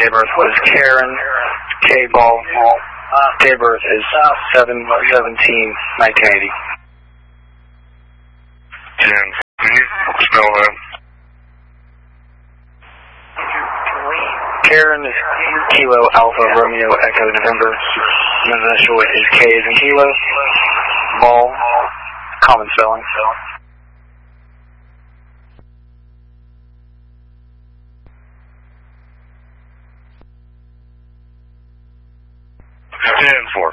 date of birth was Karen K. Ball. Date of birth is 7/17/1980. Can you spell that? Karen is Kilo Alpha Romeo Echo November. The initial is K as in Kilo. Ball. Common spelling. 10-4.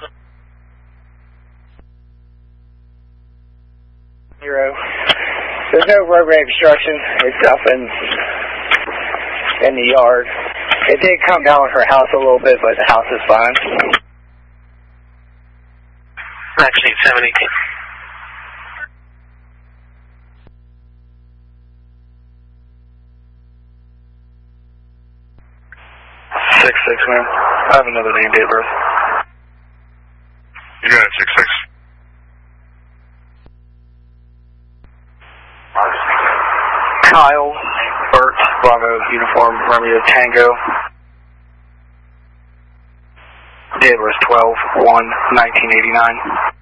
0. There's no roadway obstruction. It's up in the yard. It did come down with her house a little bit, but the house is fine. Actually, 718. Six, man. I have another name, date of birth. You got it, 6-6. Kyle Burt Bravo Uniform Romeo Tango. Date of birth 12/1/1989.